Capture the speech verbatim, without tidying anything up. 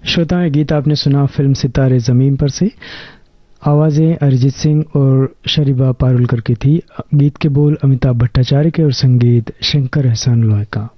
श्रोताओं, ये गीत आपने सुना फिल्म सितारे ज़मीन पर से। आवाज़ें अरिजीत सिंह और शरीबा पारुलकर की थी। गीत के बोल अमिताभ भट्टाचार्य के और संगीत शंकर एहसान लॉय का।